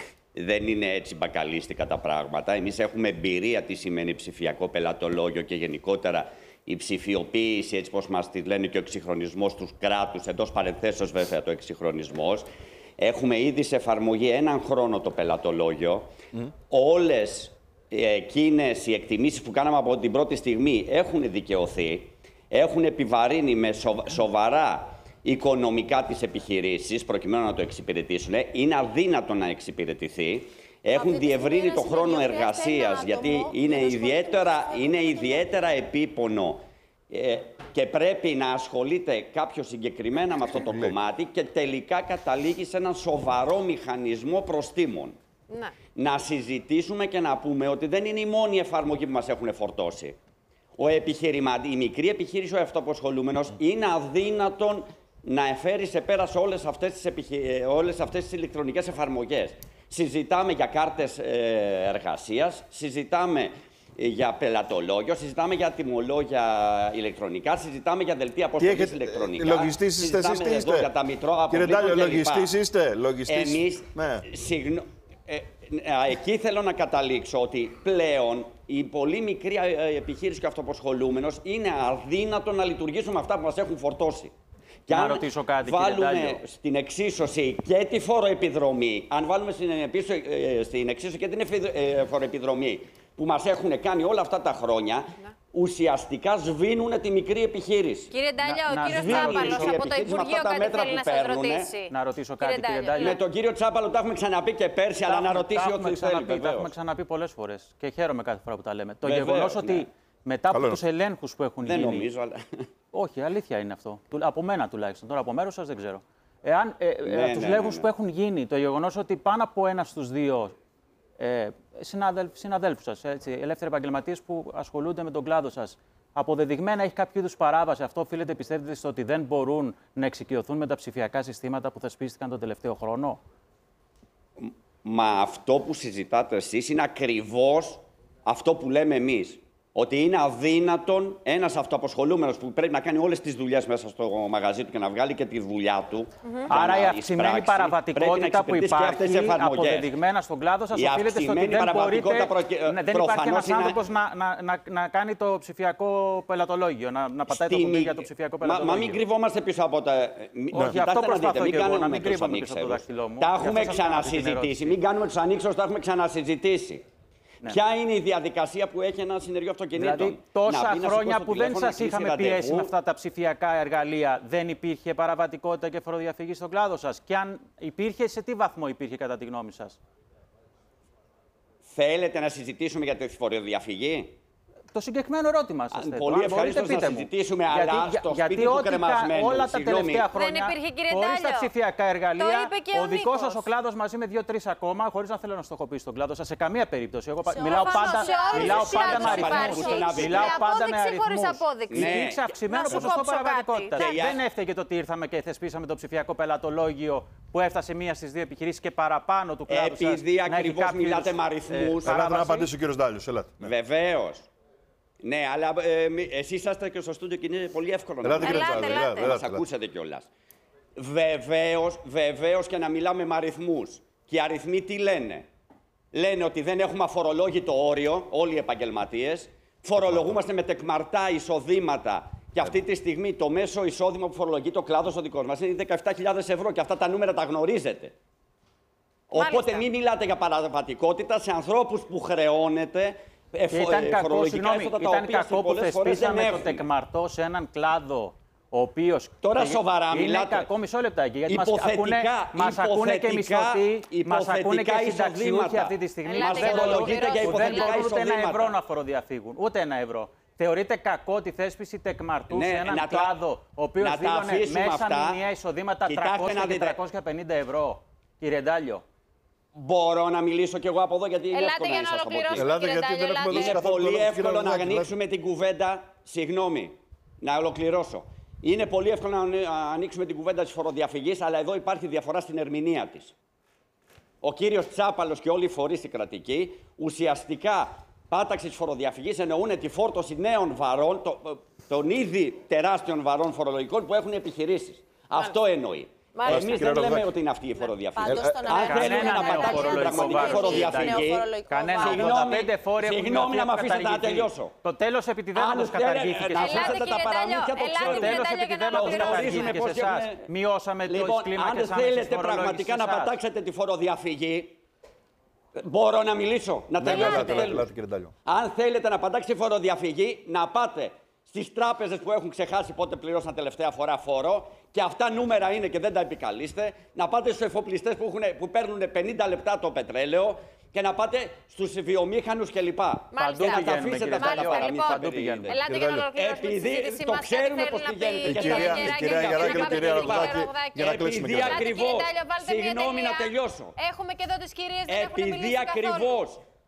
δεν είναι έτσι μπακαλίστικα τα πράγματα. Εμείς έχουμε εμπειρία τι σημαίνει ψηφιακό πελατολόγιο και γενικότερα η ψηφιοποίηση, έτσι όπως μας τη λένε και ο εξυγχρονισμός του κράτους, εντός παρενθέσεως βέβαια το εξυγχρονισμός. Έχουμε ήδη σε εφαρμογή έναν χρόνο το πελατολόγιο. Mm. Όλες εκείνες οι εκτιμήσεις που κάναμε από την πρώτη στιγμή έχουν δικαιωθεί, έχουν επιβαρύνει με σοβαρά οικονομικά τις επιχειρήσεις προκειμένου να το εξυπηρετήσουν. Είναι αδύνατο να εξυπηρετηθεί. Έχουν διευρύνει το χρόνο εργασίας, γιατί είναι ιδιαίτερα, είναι ιδιαίτερα επίπονο ε, και πρέπει να ασχολείται κάποιος συγκεκριμένα με αυτό το κομμάτι και τελικά καταλήγει σε έναν σοβαρό μηχανισμό προστίμων. Ναι. Να συζητήσουμε και να πούμε ότι δεν είναι η μόνη εφαρμογή που μας έχουν φορτώσει. Ο επιχειρηματή, η μικρή επιχείρηση, ο αυτοαπασχολούμενος, είναι αδύνατον να εφέρει σε πέρα σε όλες αυτές τις, επιχει... όλες αυτές τις ηλεκτρονικές εφαρμογές. Συζητάμε για κάρτες εργασίας, συζητάμε για πελατολόγιο, συζητάμε για τιμολόγια ηλεκτρονικά, συζητάμε για δελτία αποστολής ηλεκτρονικά. Λογιστής είστε, εσείς τι είστε. Για τα μητρώα Κύριε Ντάλιο, λογιστής είστε. Λογιστής. Εμείς, ναι. συγνω... ε, εκεί θέλω να καταλήξω ότι πλέον η πολύ μικρή επιχείρηση και αυτοαπασχολούμενος είναι αδύνατο να λειτουργήσουν με αυτά που μας έχουν φορτώσει. Και να αν ρωτήσω κάτι, βάλουμε στην εξίσωση και τη φοροεπιδρομή, αν βάλουμε στην, πίσω, στην εξίσωση και την φοροεπιδρομή που μας έχουν κάνει όλα αυτά τα χρόνια, να. ουσιαστικά σβήνουν τη μικρή επιχείρηση. Κύριε Ντάλια, ο κύριος Τσάπαλος από το Υπουργείο κάτι θέλει να σας ρωτήσει. Να ρωτήσω κάτι, κύριε Ντάλια. Με τον κύριο Τσάπαλο τα έχουμε ξαναπεί και πέρσι, αλλά να ρωτήσει ό,τι θέλει. Τα έχουμε ξαναπεί πολλές φορές και χαίρομαι κάθε φορά που τα λέμε. Το γεγονός ότι μετά από τους ελέγχους που έχουν γίνει. Δεν νομίζω, αλλά. Όχι, αλήθεια είναι αυτό. Από μένα τουλάχιστον. Τώρα από μέρους σας δεν ξέρω. Εάν ε, ναι, ε, τους ναι, λέγους ναι, ναι. που έχουν γίνει, το γεγονός ότι πάνω από ένα στους δύο ε, συναδέλφ, συναδέλφους σας, έτσι, ελεύθεροι επαγγελματίες που ασχολούνται με τον κλάδο σας, αποδεδειγμένα έχει κάποιο είδους παράβαση, αυτό οφείλεται, πιστεύετε, στο ότι δεν μπορούν να εξοικειωθούν με τα ψηφιακά συστήματα που θεσπίστηκαν τον τελευταίο χρόνο? Μα αυτό που συζητάτε εσείς είναι ακριβώς αυτό που λέμε εμείς. Ότι είναι αδύνατον ένας αυτοαπασχολούμενος που πρέπει να κάνει όλες τις δουλειές μέσα στο μαγαζί του και να βγάλει και τη δουλειά του. Mm-hmm. Άρα η αυξημένη παραβατικότητα που υπάρχει αποδεδειγμένα στον κλάδο σας οφείλεται στο ότι δεν μπορείτε. Προκε... Ναι, δεν υπάρχει ένας είναι... άνθρωπος να, να, να, να κάνει το ψηφιακό πελατολόγιο, να, να πατάει Στη... το κουμπί για το ψηφιακό πελατολόγιο. Μα, μα μην κρυβόμαστε πίσω από τα. Όχι, ναι, αυτό προσπαθώ και εγώ, να μην κρύβομαι πίσω από το δάχτυλό μου. Τα έχουμε ξανασυζητήσει. Μην κάνουμε τους ανήξεως, τα έχουμε ξανασυζητήσει. Ναι. Ποια είναι η διαδικασία που έχει ένα συνεργείο αυτοκινήτων? Δηλαδή, τόσα να, χρόνια που δεν σας είχαμε πιέσει με αυτά τα ψηφιακά εργαλεία, δεν υπήρχε παραβατικότητα και φοροδιαφυγή στον κλάδο σας? Και αν υπήρχε, σε τι βαθμό υπήρχε κατά τη γνώμη σας? Θέλετε να συζητήσουμε για τη φοροδιαφυγή? Το συγκεκριμένο ερώτημα σας θέτω. Πολύ ευχαριστώ να συζητήσουμε, γιατί, αλλά στο γιατί σπίτι του κρεμασμένου. Όλα τα τελευταία χρόνια, υπήρχε, χωρίς τα ψηφιακά εργαλεία, ο, ο δικός σας ο κλάδος μαζί με δύο-τρεις ακόμα, χωρίς να θέλω να στοχοποιήσω τον κλάδο σας, σε καμία περίπτωση. Εγώ μιλάω πάντα, μιλάω πάντα με αριθμούς. Μιλάω πάντα με αριθμούς. Υπήρξε αυξημένο ποσοστό παραβατικότητας. Δεν έφταιγε το ότι ήρθαμε και θεσπίσαμε το ψηφιακό πελατολόγιο που έφτασε μία στις δύο επιχειρήσεις και παραπάνω του κλάδου σας. Επειδή ακριβώς μιλάτε με αριθμούς. Ελάτε να απαντήσει ο κύριος Ντάλιος. Βεβαίως. Ναι, αλλά ε, εσείς είσαστε και στο στούντιο και είναι πολύ εύκολο ελάτε, να ελάτε, ελάτε, ελάτε, να μας ακούσετε κιόλας. Βεβαίως, βεβαίως και να μιλάμε με αριθμούς. Και οι αριθμοί τι λένε? Λένε ότι δεν έχουμε αφορολόγητο όριο, όλοι οι επαγγελματίες. Φορολογούμαστε με τεκμαρτά εισοδήματα. Και αυτή τη στιγμή το μέσο εισόδημα που φορολογεί το κλάδος ο δικός μας είναι δεκαεπτά χιλιάδες ευρώ. Και αυτά τα νούμερα τα γνωρίζετε. Μάλιστα. Οπότε μην μιλάτε για παραβατικότητα σε ανθρώπους που χρεώνεται. Ε, ήταν κακό, συγγνώμη, ήταν κακό που θεσπίσαμε το τεκμαρτό σε έναν κλάδο ο οποίος. Τώρα σοβαρά είναι μιλάτε. Κακό, μισό λεπτάκι. Γιατί υποθετικά, μας ακούνε και μισθωτοί, μας ακούνε και συνταξιούχοι αυτή τη στιγμή. Μας δεν μπορούν ούτε ένα ευρώ να φοροδιαφύγουν. Ούτε ένα ευρώ. Θεωρείτε κακό τη θέσπιση τεκμαρτού Ναι, σε έναν να τα- κλάδο ο οποίος να τα δήλωνε αφήσουμε μέσα αυτά. μηνιαία εισοδήματα Κοιτάξτε τριακόσια να και δείτε. τριακόσια πενήντα ευρώ, κύριε Ντάλιο. Μπορώ να μιλήσω κι εγώ από εδώ, γιατί είναι Ελάτε εύκολο για να να είσαστε από εκεί. ολοκληρώσουμε, Ελάτε, κύριε γιατί Ντάλιο, δεν έχουμε ελάτε. δώσει Είναι καθόλου πολύ χρόνο, εύκολο κύριε να Ροδάκη. ανοίξουμε την κουβέντα. Συγγνώμη, να ολοκληρώσω. Είναι πολύ εύκολο να ανοίξουμε την κουβέντα της φοροδιαφυγής, αλλά εδώ υπάρχει διαφορά στην ερμηνεία της. Ο κύριος Τσάπαλος και όλοι οι φορείς στην κρατική ουσιαστικά πάταξη της φοροδιαφυγής εννοούν τη φόρτωση νέων βαρών, το, των ήδη τεράστιων βαρών φορολογικών που έχουν επιχειρήσεις. Αυτό εννοεί. Μάλιστα. Εμείς δεν λέμε ότι είναι αυτή η φοροδιαφυγή. Πάντως, στον Αν αέρα θέλουμε δεν να είναι πατάξουμε την φορολογικό πραγματική βάρος, φοροδιαφυγή. Νεοφορολογικό Κανένα βάρος. Συγγνώμη, ογδόντα πέντε φόροι έχουν συγγνώμη να με αφήσετε να καταργηθεί. τελειώσω. Το τέλος επιτιδεύματος Αν θέλετε, καταργήθηκε να σε αφήσετε εσάς. τα παραμύθια, το Ελάτε, ξέρω. Το κύριε τέλος Ντάλιο, για να επιτιδεύματος ολοκληρώσουμε. καταργήθηκε πώς σε εσάς. έχουμε- Μειώσαμε τις Λοιπόν, αν κλίμακες άμεσης θέλετε φορολόγησης πραγματικά σε να εσάς. πατάξετε τη φοροδιαφυγή, μπορώ να μιλήσω, να τελειώσω. Ελάτε, τέλος. ελάτε, κύριε Ντάλιο. Αν θέλετε να πατάξετε τη φοροδιαφυγή, να πάτε στις τράπεζες που έχουν ξεχάσει πότε πληρώσαν τελευταία φορά φόρο, και αυτά νούμερα είναι και δεν τα επικαλείστε, να πάτε στους εφοπλιστές που, έχουν, που παίρνουν πενήντα λεπτά το πετρέλαιο και να πάτε στους βιομήχανους κλπ. Παντού Και να τα πηγαίνουμε, αφήσετε κύριε αυτά τα Ντάλιο. παραμύθια. Μάλιστα, Παντού περί- πηγαίνουμε. Ελάτε για να ολοκληρώσουμε τη Επειδή συζήτησή το μας. ξέρουμε Κάτι πώς θέλει να πηγαίνει. πει Η και κυρία- τα η κυρία Γεράκη, Γεράκη, να κυρία πάτε, Ροδάκη, Ροδάκη. για να κλείσουμε Επειδή και Ελάτε, κύριε ακριβώς, Ντάλιο, βάλτε μια συγγνώμη να τελεία. τελειώσω. Έχουμε και εδώ τις κυρίες, δεν έχουν Επειδή μιλήσει καθόλου. ακριβώς,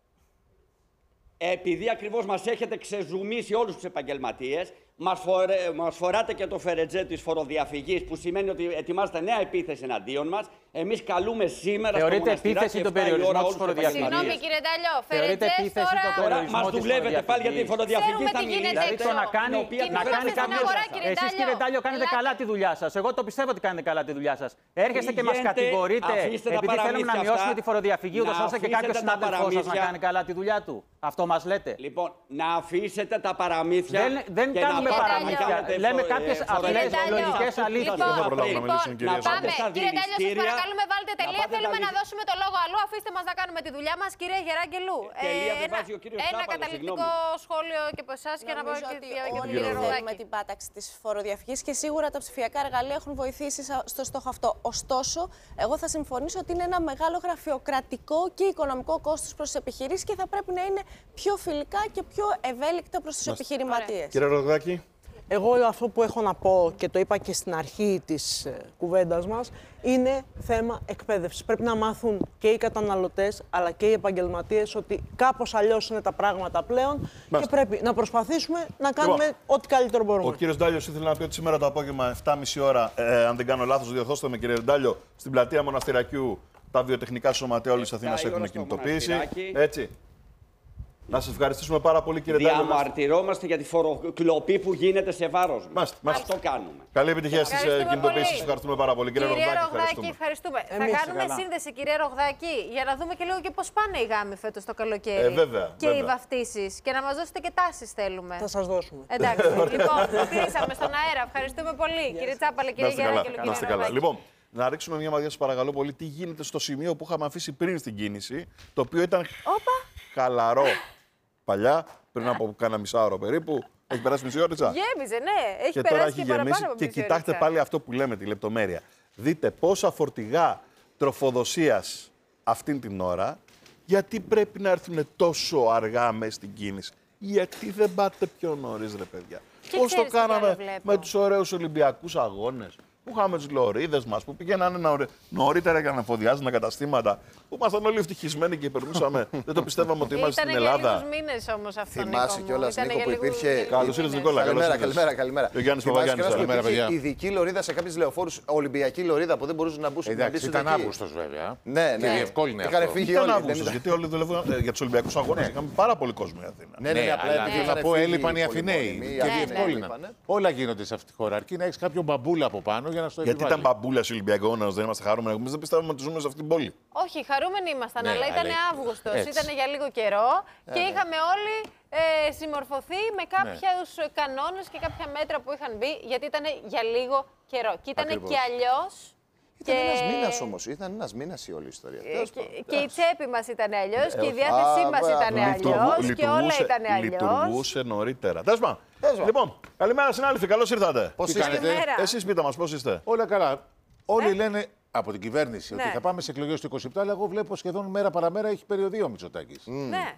επειδή ακριβώς μας έχετε ξεζουμίσει όλους τους επαγγελματίες, μας, φορε, μας φοράτε και το φερετζέ της φοροδιαφυγής, που σημαίνει ότι ετοιμάζετε νέα επίθεση εναντίον μας. Εμείς καλούμε σήμερα Θεωρείτε στο μοναστηράκι επίθεση εφτά τον η περιορισμό ώρα της όλους τους φοροδιαφυγής. Συγγνώμη, επαγγελματίες. κύριε Ντάλιο, Θεωρείτε Φερετζές επίθεση τώρα. το Τώρα περιορισμό μας της δουλεύετε πάλι για τη φοροδιαφυγής. φοροδιαφυγή. Ξέρουμε Θα τι γίνεται μιλήσετε. Δηλαδή το να κάνει, την οποία να την κάνει φέρατε στην κάποιος. αγορά, κύριε Εσείς, κύριε Ντάλιο, κάνετε Ελάτε. καλά τη δουλειά σας. Εγώ το πιστεύω ότι κάνετε καλά τη δουλειά σας. Έρχεστε και μας Πηγαίνετε, κατηγορείτε αφήστε τα επειδή θέλουμε να παραμύθια μειώσουμε αυτά, τη φοροδιαφυγή, ούτως να ώστε και κάποιος αφήσετε τα συνάδελφός σας να παραμύθια. κάνει καλά τη δουλειά του. Αυτό μας λέτε. Λοιπόν, να αφήσετε τα παραμύθια. Δεν, δεν και να κάνουμε πάτε να παραμύθια. κάνετε Λέμε φο- κάποιες ε, απλές φοροδιαφυγή. λογικές αλήθειες. Δεν θα προλάβουμε να μιλήσουν, κυρίες. να πάτε Πάμε, στα κύριε Ντάλιο, σας δηληστήρια, παρακαλούμε, βάλτε να τελεία. πάτε Θέλουμε τα να δι- δώσουμε το λόγο αλλού. Αφήστε μας να κάνουμε τη δουλειά μας, κυρία Γεράγγελου. Τελεία δεν ένα βάζει ο κύριος ένα Τσάπαλος, καταληκτικό σχόλιο και από εσάς και να πάω Νομίζω και ότι για τον όλοι κύριο θέλουμε Ροδάκη. την πάταξη της φοροδιαφυγής και σίγουρα τα ψηφιακά εργαλεία έχουν βοηθήσει σα- στο στόχο αυτό. Ωστόσο, εγώ θα συμφωνήσω ότι είναι ένα μεγάλο γραφειοκρατικό και οικονομικό κόστος προς τις επιχειρήσεις και θα πρέπει να είναι πιο φιλικά και πιο ευέλικτα προς τους επιχειρηματίες. Κύριε Ροδάκη. Εγώ αυτό που έχω να πω και το είπα και στην αρχή της ε, κουβέντας μας είναι θέμα εκπαίδευσης. Πρέπει να μάθουν και οι καταναλωτές αλλά και οι επαγγελματίες ότι κάπως αλλιώς είναι τα πράγματα πλέον Μάλιστα. και πρέπει να προσπαθήσουμε να κάνουμε Λοιπόν, ό,τι καλύτερο μπορούμε. Ο κύριος Ντάλιος ήθελε να πει ότι σήμερα το απόγευμα, εφτά και μισή ώρα, ε, αν δεν κάνω λάθος, διορθώστε με κύριε Ντάλιο, στην πλατεία Μοναστηρακιού τα βιοτεχνικά σωματεία όλης της Αθήνας εφτά η έχουν ώρα στο κινητοποιήσει. Μοναστηράκι. Έτσι. Να σας ευχαριστήσουμε πάρα πολύ κύριε Ντάλιο. Διαμαρτυρόμαστε για τη φοροκλοπή που γίνεται σε βάρος μας. Μάλιστα, μάλιστα. Αυτό κάνουμε. Καλή επιτυχία στις Ευχαριστούμε κινητοποιήσεις. πολύ. Ευχαριστούμε πάρα πολύ. Κύριε Κυρία Ροδάκη, Ροδάκη, ευχαριστούμε. ευχαριστούμε. Εμείς, Θα κάνουμε καλά. σύνδεση, κυρία Ροδάκη, για να δούμε και λίγο και πώς πάνε οι γάμοι φέτος το καλοκαίρι. Ε, βέβαια, Και οι βέβαια. βαφτίσεις. Και να μας δώσετε και τάσεις θέλουμε. Θα σας δώσουμε. Εντάξει, λοιπόν, κλείσαμε στον αέρα. Ευχαριστούμε πολύ. Κύριε Τσάπαλε, Να κύριε είστε καλά. Γεράκη, Να είστε καλά. Λοιπόν, να ρίξουμε μια μαδιά σας παρακαλώ πολύ τι γίνεται στο σημείο που είχαμε αφήσει πριν στην κίνηση, το οποίο ήταν χαλαρό παλιά, πριν από κάνα μισάωρο περίπου. Έχει περάσει μισή ώρα. Γέμιζε, ναι. Έχει Και τώρα περάσει έχει και παραπάνω γεμίσει. από Και μισή κοιτάξτε ωρίτσα. πάλι αυτό που λέμε, τη λεπτομέρεια. Δείτε πόσα φορτηγά τροφοδοσίας αυτήν την ώρα, γιατί πρέπει να έρθουν τόσο αργά μέσα στην κίνηση. Γιατί δεν πάτε πιο νωρίς, ρε παιδιά. Και Πώς το ξέρεις τι άλλο κάναμε βλέπω. με τους ωραίους Ολυμπιακούς αγώνες. Που είχαμε τις λωρίδες μας, που πήγαιναν νωρί- νωρίτερα για να εφοδιάζουν τα καταστήματα. Που ήμασταν όλοι ευτυχισμένοι και περνούσαμε. Δεν το πιστεύαμε ότι είμαστε στην Ήτανε για Ελλάδα. λίγους μήνες όμως αυτό, Θυμάσαι Νίκο κιόλας, μου. Ήτανε Νίκο, για που λίγους υπήρχε- Καλώς ήρθες, μήνες. Νικόλα. Καλημέρα, Καλώς ήρθες. καλημέρα, καλημέρα. Ο Γιάννης Θυμάσαι Παπαγιάννης, κιόλας που καλημέρα, υπήρχε παιδιά. ειδική λωρίδα σε κάποιες λεωφόρους, Ολυμπιακή λωρίδα που δεν μπορούσαν να μπουν. να Εντάξει, μπεις ήταν εκεί. Αύγουστος βέβαια. Ναι, Και ναι. διευκόλυνε Είχαν αυτό. φύγει Ήταν όλοι. δεν Αύγουστος, ήταν- γιατί όλοι δουλεύουν ε, για τους Ολυμπιακούς αγώνες. Είχαμε πάρα πολύ κόσμο η Αθήνα. Ναι, ναι, ναι, απλά αλλά επειδή θέλω να είχαν πω, φύγει έλειπαν οι οι Αθηναίοι πολυμόνιμοι, οι και Ναι, ναι. διευκόλυναν. έλειπανε. Όλα γίνονται σε αυτή τη χώρα. Αρκεί να έχει κάποιο μπαμπούλα από πάνω για να στο Γιατί επιβάλλει. ήταν μπαμπούλα ο Ολυμπιακό αγώνα, δεν είμαστε χαρούμενοι. Εμείς δεν πιστεύαμε ότι ζούμε σε αυτήν την πόλη. Όχι, χαρούμενοι ήμασταν, Ναι, αλλά ήταν αλλά- Αύγουστος, έτσι. ήταν για λίγο καιρό και ναι. είχαμε όλοι ε, συμμορφωθεί με κάποιους κανόνες και κάποια μέτρα που είχαν μπει, γιατί ήταν για λίγο καιρό. Και ήταν Ακριβώς. και αλλιώς. Ήταν και- ένας μήνας όμως. Ήταν ένας μήνας η όλη ιστορία. ε, Τέλος και, πάντων. και η τσέπη μας ήταν αλλιώς και η διάθεσή α, μας α, ήταν αλλιώς και όλα ήταν αλλιώς. λειτουργούσε νωρίτερα. Τέλος πάντων. Τέλος πάντων. Λοιπόν, καλημέρα συνάδελφοι, καλώς ήρθατε. Πώς Τι είστε? κάνετε? Καλημέρα. Εσείς πείτε μας, πώς είστε. Όλα καλά. Όλοι λένε από την κυβέρνηση Ναι. ότι θα πάμε σε εκλογές του είκοσι επτά, αλλά εγώ βλέπω σχεδόν μέρα παραμέρα έχει περιοδία ο Μητσοτάκης. Ναι.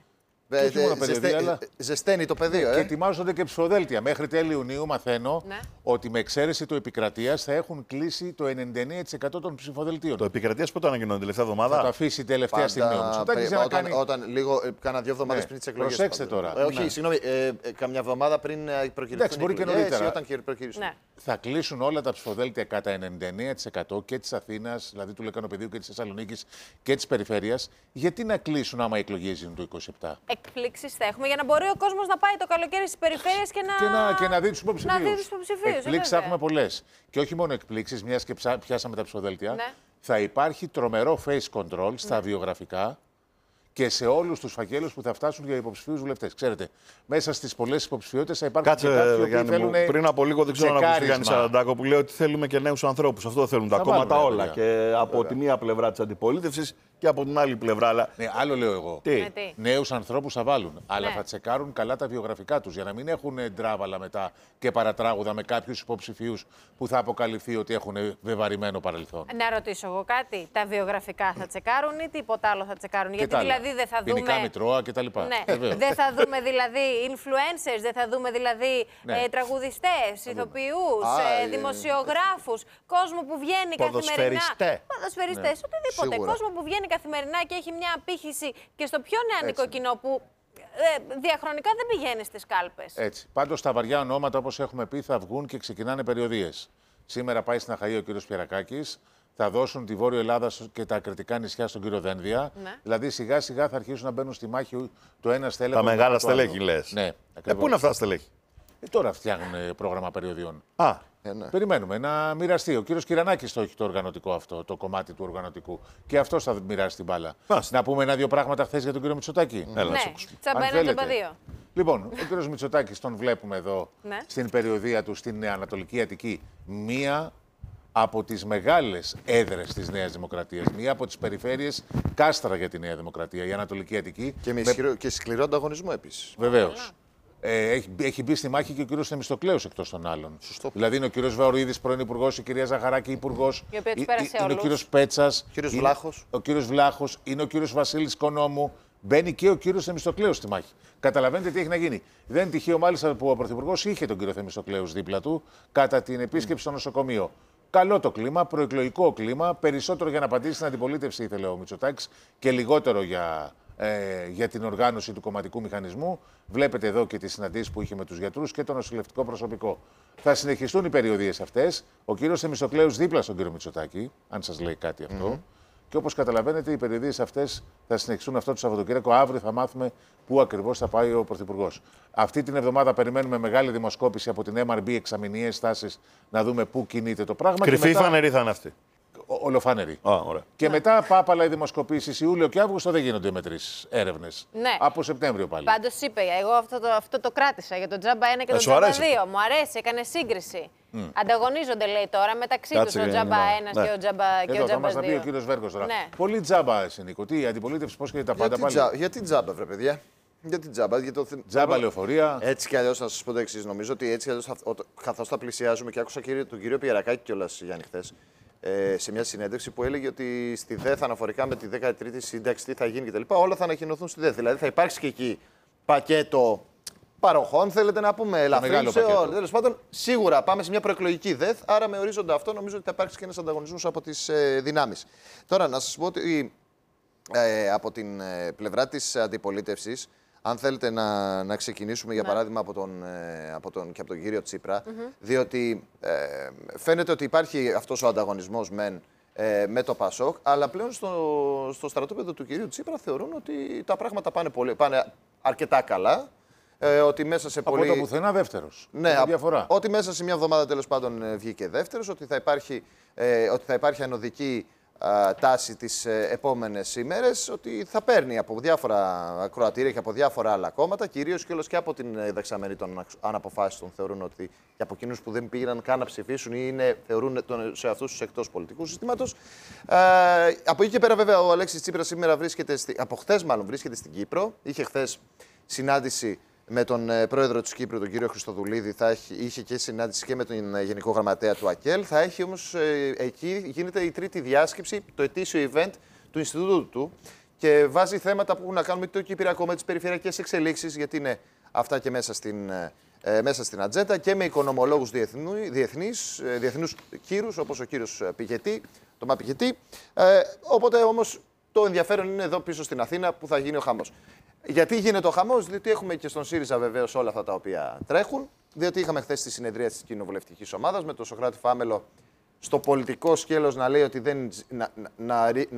Και όχι μόνο περιοδία, Ζεστέ, αλλά... Ζεσταίνει το πεδίο, ε. Και ετοιμάζονται και ψηφοδέλτια. Μέχρι τέλη Ιουνίου μαθαίνω ναι. ότι με εξαίρεση του Επικρατείας θα έχουν κλείσει το ενενήντα εννέα τοις εκατό των ψηφοδελτίων. Το Επικρατείας πότε ανακοινώνει, τελευταία εβδομάδα. Θα το αφήσει τελευταία στιγμή όμως. Όταν, όταν, κάνει... όταν λίγο, ε, κάνα δύο εβδομάδες ναι. πριν τις εκλογές. Προσέξτε τώρα. Ε, όχι, ναι. συγγνώμη, ε, ε, καμιά εβδομάδα πριν προκυρηθούν. Εντάξει, μπορεί και νωρίτερα. Όταν προκυρήσουν. Ναι. Θα κλείσουν όλα τα ψηφοδέλτια κατά ενενήντα εννέα τοις εκατό και της Αθήνας, δηλαδή του Λεκανοπεδίου και της Θεσσαλονίκης και της περιφέρειας. Γιατί να κλείσουν άμα οι εκλογές γίνουν το είκοσι επτά. Εκπλήξεις θα έχουμε για να μπορεί ο κόσμος να πάει το καλοκαίρι στις περιφέρειες και να, και να, και να δει τους υποψηφίους. Να δει τους υποψηφίους. Εκπλήξεις θα έχουμε πολλές. Και όχι μόνο εκπλήξεις, μιας και ψά, πιάσαμε τα ψηφοδέλτια. Ναι. Θα υπάρχει τρομερό face control στα ναι. βιογραφικά και σε όλους τους φακέλους που θα φτάσουν για υποψηφίους βουλευτές. Ξέρετε, μέσα στις πολλές υποψηφιότητες θα υπάρχουν Κάτσε, και κάποιοι που Γιάννη, θέλουν. Πριν από λίγο δεν ξέρω να ακούσει Γιάννη Σαραντάκο που λέει ότι θέλουμε και νέους ανθρώπους. Αυτό θέλουν τα κόμματα όλα. Και από τη μία πλευρά της αντιπολίτευσης και από την άλλη πλευρά. Αλλά... Ναι, άλλο λέω εγώ. Τι? Ναι, τι? Νέους ανθρώπους θα βάλουν. Αλλά Ναι. θα τσεκάρουν καλά τα βιογραφικά τους για να μην έχουν ντράβαλα μετά και παρατράγουδα με κάποιους υποψηφίους που θα αποκαλυφθεί ότι έχουν βεβαρημένο παρελθόν. Να ρωτήσω εγώ κάτι. Τα βιογραφικά θα τσεκάρουν ή τίποτα άλλο θα τσεκάρουν? Και Γιατί δηλαδή δεν θα δούμε. Ποινικά μητρώα κτλ. Ναι. Δεν θα δούμε δηλαδή influencers, δεν θα δούμε δηλαδή Ναι. ε, τραγουδιστές, ηθοποιούς, Α, ε, ε, δημοσιογράφους, κόσμο που βγαίνει καθημερινά. Ποδοσφαιριστές. Ποδοσφαιριστές, οτιδήποτε. Σίγουρα. Κόσμο που βγαίνει καθημερινά και έχει μια απήχηση και στο πιο νεανικό Έτσι. κοινό που ε, διαχρονικά δεν πηγαίνει στις κάλπες. Έτσι. Πάντως τα βαριά ονόματα, όπως έχουμε πει, θα βγουν και ξεκινάνε περιοδίες. Σήμερα πάει στην Αχαΐα ο κύριος Πιερακάκης. Θα δώσουν τη Βόρειο Ελλάδα και τα Κρητικά νησιά στον κύριο Δένδια. Ναι. Δηλαδή σιγά σιγά θα αρχίσουν να μπαίνουν στη μάχη το ένα στέλεχο. Τα μεγάλα στελέχη, λες. Ναι, ε, πού είναι αυτά τα στελέχη? Ε, τώρα φτιάχνουν πρόγραμμα περιοδιών. Α, Ε, ναι. Περιμένουμε να μοιραστεί. Ο κύριος Κυρανάκης το έχει το οργανωτικό αυτό, το κομμάτι του οργανωτικού. Και αυτό θα μοιράσει την μπάλα. Μάλιστα. Να πούμε ένα-δύο πράγματα χθες για τον κύριο Μητσοτάκη. Έλα, Ναι, σε ακούσουμε. τσάμπα Αν ένα, θέλετε. τσάμπα δύο. Λοιπόν, ο κύριος Μητσοτάκης τον βλέπουμε εδώ Ναι. στην περιοδία του στην Ανατολική Αττική. Μία από τις μεγάλες έδρες της Νέας Δημοκρατίας. Μία από τις περιφέρειες κάστρα για τη Νέα Δημοκρατία, η Ανατολική Αττική. Και με ισχυρό και σκληρό ανταγωνισμό επίσης. Βεβαίως. Ε, έχει, έχει μπει στη μάχη και ο κύριος Θεμιστοκλέους εκτός των άλλων. Σωστό. Δηλαδή είναι ο κύριος Βεωρίδης, πρώην υπουργός, η κυρία Ζαχαράκη, υπουργός. Η οποία τους ε, πέρασε ε, είναι ο όλους. κύριος Πέτσας. Κύριος είναι Βλάχος. Ο κύριος Βλάχος. Είναι ο κύριος Βασίλης Κονόμου. Μπαίνει και ο κύριος Θεμιστοκλέους στη μάχη. Καταλαβαίνετε τι έχει να γίνει. Δεν είναι τυχαίο μάλιστα που ο πρωθυπουργός είχε τον κύριο Θεμιστοκλέους δίπλα του κατά την επίσκεψη στο νοσοκομείο. Καλό το κλίμα, προεκλογικό κλίμα, περισσότερο για να απαντήσει στην αντιπολίτευση ήθελε ο Μητσοτάκης και λιγότερο για, ε, για την οργάνωση του κομματικού μηχανισμού. Βλέπετε εδώ και τις συναντήσεις που είχε με τους γιατρούς και το νοσηλευτικό προσωπικό. Θα συνεχιστούν οι περιοδίες αυτές. Ο κύριος Θεμιστοκλέους δίπλα στον κύριο Μητσοτάκη, αν σας λέει κάτι αυτό. Mm-hmm. Και όπως καταλαβαίνετε, οι περιοδίες αυτές θα συνεχιστούν αυτό το Σαββατοκύριακο. Αύριο θα μάθουμε πού ακριβώς θα πάει ο Πρωθυπουργός. Αυτή την εβδομάδα περιμένουμε μεγάλη δημοσκόπηση από την εμ αρ μπι, εξαμηνιαίες τάσεις, να δούμε πού κινείται το πράγμα. Κρυφή μετά... φανερή θα είναι αυτή. Ο, ολοφάνερη. Α, ωραία. Και μετά πάπαλα οι δημοσκοπήσεις Ιούλιο και Αύγουστο δεν γίνονται με τρεις έρευνες. Ναι. Από Σεπτέμβριο πάλι. Πάντως είπε, εγώ αυτό το, αυτό το κράτησα για τον Τζάμπα ένα και τον σου Τζάμπα αρέσει δύο. Μου αρέσει, έκανε σύγκριση. Mm. Ανταγωνίζονται, λέει τώρα, μεταξύ Κάτσε, τους ο Τζάμπα ναι. ένα Ναι. και ο Τζάμπα Εδώ θα δύο. μας τα πει ο κύριος Βέργος τώρα. Ναι. Πολύ τζάμπα, Νίκο. Τι, η αντιπολίτευση πώς και τα πάντα Γιατί, πάλι. τζα... Γιατί τζάμπα, βρε παιδιά. Γιατί τζάμπα. Γιατί το... Τζάμπα, λεωφορεία. Έτσι κι αλλιώς, να σας πω το εξής. Νομίζω ότι έτσι κι αλλιώς, καθώς θα πλησιάζουμε, και άκουσα κύριο, τον κύριο Πιερακάκη κιόλας, Γιάννη, χθες, ε, σε μια συνέντευξη που έλεγε ότι στη ΔΕΘ αναφορικά με τη δέκατη τρίτη σύνταξη, τι θα γίνει κτλ. Όλα θα ανακοινωθούν στη ΔΕΘ. Δηλαδή θα υπάρξει και εκεί πακέτο παροχών, θέλετε να πούμε, ελαφρύνσεων. Τέλος πάντων, σίγουρα πάμε σε μια προεκλογική ΔΕΘ. Άρα, με ορίζοντα αυτό, νομίζω ότι θα υπάρξει και ένας ανταγωνισμός από τις ε, δυνάμεις. Τώρα, να σας πω ότι ε, από την ε, πλευρά της αντιπολίτευσης, αν θέλετε να, να ξεκινήσουμε, για ναι. παράδειγμα, από τον, ε, από τον, και από τον κύριο Τσίπρα, Mm-hmm. διότι ε, φαίνεται ότι υπάρχει αυτός ο ανταγωνισμός μεν ε, με το ΠΑΣΟΚ, αλλά πλέον στο, στο στρατόπεδο του κυρίου Τσίπρα θεωρούν ότι τα πράγματα πάνε, πολύ, πάνε αρκετά καλά. Ε, ότι μέσα σε Από πολύ... το πουθενά δεύτερος. Ναι, Είναι διαφορά. ότι μέσα σε μια εβδομάδα τέλος πάντων ε, βγήκε δεύτερος, ότι θα υπάρχει, ε, ότι θα υπάρχει ανωδική α, τάση τις ε, επόμενες ημέρες, ότι θα παίρνει από διάφορα ακροατήρια και από διάφορα άλλα κόμματα, κυρίως και όλος και από την ε, δεξαμενή των αναποφάσιστων, θεωρούν ότι και από εκείνους που δεν πήγαιναν καν να ψηφίσουν ή είναι, θεωρούν τον, σε αυτούς τους εκτός πολιτικού συστήματος. Ε, από εκεί και πέρα, βέβαια, ο Αλέξης Τσίπρας σήμερα βρίσκεται, στη, από χθες μάλλον βρίσκεται στην Κύπρο. Είχε χθες συνάντηση με τον ε, πρόεδρο της Κύπρου, τον κύριο Χριστοδουλίδη, θα έχει, είχε και συνάντηση και με τον ε, Γενικό Γραμματέα του ΑΚΕΛ. Θα έχει όμως, ε, εκεί γίνεται η τρίτη διάσκεψη, το ετήσιο event του Ινστιτούτου του. και βάζει θέματα που έχουν να κάνουν με το Κυπριακό, με τις περιφερειακές εξελίξεις, γιατί είναι αυτά και μέσα στην, ε, μέσα στην ατζέντα, και με οικονομολόγους διεθνείς, ε, διεθνούς κύρους, όπως ο κύριος Πικετή, το Μα Πικετή. Ε, οπότε όμως το ενδιαφέρον είναι εδώ πίσω στην Αθήνα που θα γίνει ο χαμός. Γιατί γίνεται ο χαμός? Διότι έχουμε και στον ΣΥΡΙΖΑ βεβαίως όλα αυτά τα οποία τρέχουν. Διότι είχαμε χθες τη συνεδρία της κοινοβουλευτικής ομάδας με τον Σωκράτη Φάμελο στο πολιτικό σκέλος να λέει ότι δεν. Να, να, να,